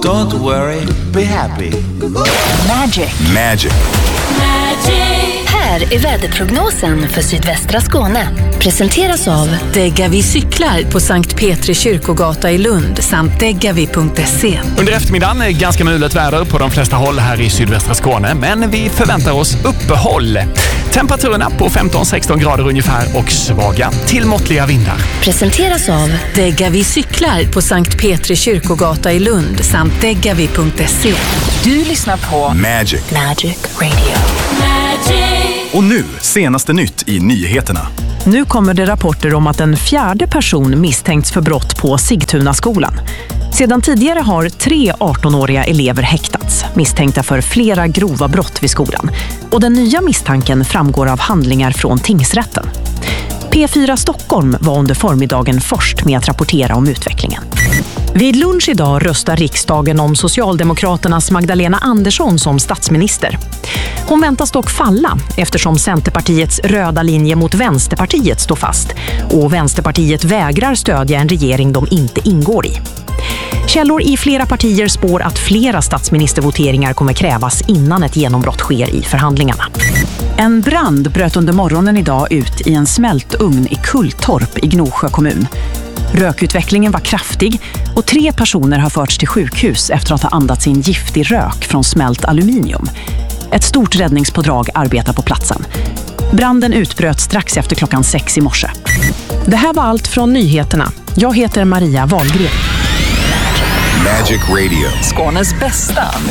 Don't worry, be happy. Magic. Här är väderprognosen för sydvästra Skåne. Presenteras av Degavi cyklar på Sankt Petri kyrkogata i Lund samt degavi.se. Under eftermiddagen är ganska mulet väder på de flesta håll här i sydvästra Skåne, men vi förväntar oss uppehåll. Temperaturerna på 15-16 grader ungefär och svaga till måttliga vindar. Presenteras av Degavi cyklar på Sankt Petri kyrkogata i Lund samt degavi.se. Du lyssnar på Magic Radio. Och nu, senaste nytt i nyheterna. Nu kommer det rapporter om att en fjärde person misstänkts för brott på Sigtunaskolan. Sedan tidigare har 3 18-åriga elever häktats, misstänkta för flera grova brott vid skolan. Och den nya misstanken framgår av handlingar från tingsrätten. P4 Stockholm var under förmiddagen först med att rapportera om utvecklingen. Vid lunch idag röstar riksdagen om Socialdemokraternas Magdalena Andersson som statsminister. Hon väntas dock falla eftersom Centerpartiets röda linje mot Vänsterpartiet står fast och Vänsterpartiet vägrar stödja en regering de inte ingår i. Källor i flera partier spår att flera statsministervoteringar kommer krävas innan ett genombrott sker i förhandlingarna. En brand bröt under morgonen idag ut i en smältugn i Kulltorp i Gnosjö kommun. Rökutvecklingen var kraftig och 3 personer har förts till sjukhus efter att ha andats in giftig rök från smält aluminium. Ett stort räddningspådrag arbetar på platsen. Branden utbröt strax efter klockan 6 i morse. Det här var allt från nyheterna. Jag heter Maria Wahlgren. Magic Radio. Skånes bästa